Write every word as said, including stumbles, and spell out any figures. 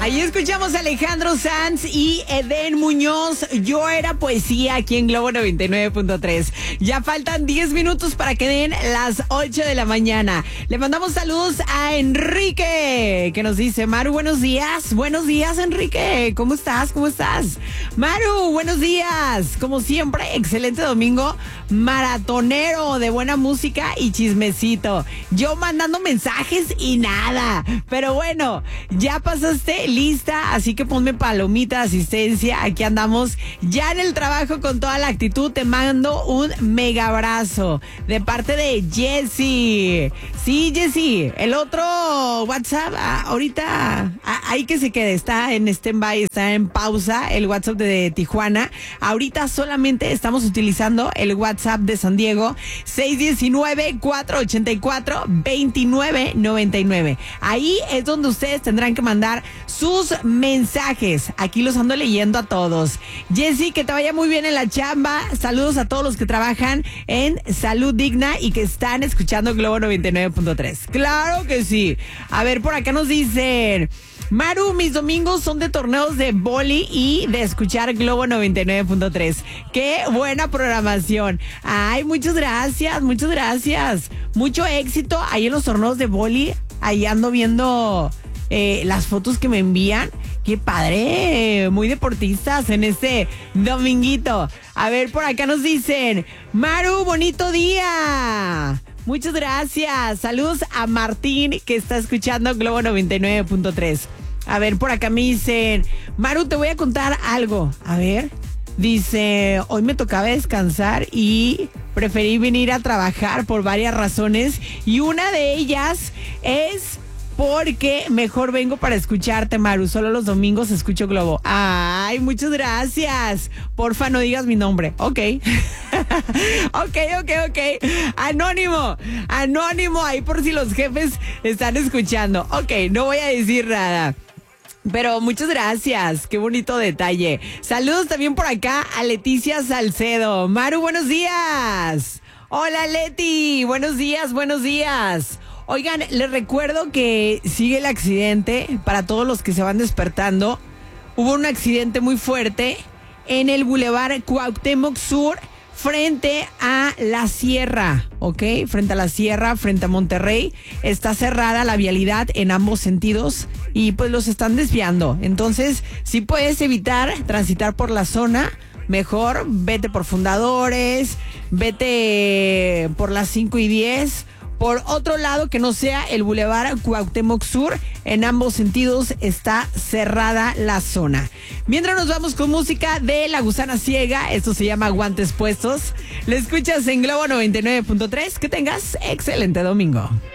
Ahí escuchamos a Alejandro Sanz y Edén Muñoz. Yo era poesía aquí en Globo noventa y nueve punto tres. Ya faltan diez minutos para que den las ocho de la mañana. Le mandamos saludos a Enrique, que nos dice: Maru, buenos días. Buenos días, Enrique. ¿Cómo estás? ¿Cómo estás? Maru, buenos días. Como siempre, excelente domingo maratonero de buena música y chismecito. Yo mandando mensajes y nada. Pero bueno, ya pasaste lista, así que ponme palomita de asistencia. Aquí andamos ya en el trabajo con toda la actitud. Te mando un mega abrazo de parte de Jessy. Sí, Jessy, el otro WhatsApp ah, ahorita ah, ahí que se quede, está en stand-by, está en pausa el WhatsApp de Tijuana. Ahorita solamente estamos utilizando el WhatsApp de San Diego, seis uno nueve, cuatro ocho cuatro, dos nueve nueve nueve. Ahí es donde ustedes tendrán que mandar sus mensajes. Aquí los ando leyendo a todos. Jessy, que te vaya muy bien en la chamba. Saludos a todos los que trabajan en Salud Digna y que están escuchando Globo noventa y nueve punto tres. Claro que sí. A ver, por acá nos dicen: Maru, mis domingos son de torneos de boli y de escuchar Globo noventa y nueve punto tres. ¡Qué buena programación! Ay, muchas gracias, muchas gracias. Mucho éxito ahí en los torneos de boli. Ahí ando viendo eh, las fotos que me envían. ¡Qué padre! Muy deportistas en este dominguito. A ver, por acá nos dicen: Maru, bonito día. Muchas gracias. Saludos a Martín, que está escuchando Globo noventa y nueve punto tres. A ver, por acá me dicen: Maru, te voy a contar algo. A ver, dice: hoy me tocaba descansar y preferí venir a trabajar por varias razones. Y una de ellas es porque mejor vengo para escucharte, Maru. Solo los domingos escucho Globo. Ay, muchas gracias. Porfa, no digas mi nombre. Ok. ok, ok, ok. Anónimo. Anónimo. Ahí por si los jefes están escuchando. Ok, no voy a decir nada. Pero muchas gracias, qué bonito detalle. Saludos también por acá a Leticia Salcedo. Maru, buenos días. Hola, Leti, buenos días, buenos días. Oigan, les recuerdo que sigue el accidente para todos los que se van despertando. Hubo un accidente muy fuerte en el Boulevard Cuauhtémoc Sur, frente a la Sierra, ¿ok? Frente a la Sierra, frente a Monterrey. Está cerrada la vialidad en ambos sentidos y pues los están desviando. Entonces, si puedes evitar transitar por la zona, mejor vete por Fundadores, vete por las cinco y diez. Por otro lado, que no sea el Boulevard Cuauhtémoc Sur, en ambos sentidos está cerrada la zona. Mientras nos vamos con música de La Gusana Ciega, esto se llama Guantes Puestos. Le escuchas en Globo noventa y nueve punto tres. Que tengas excelente domingo.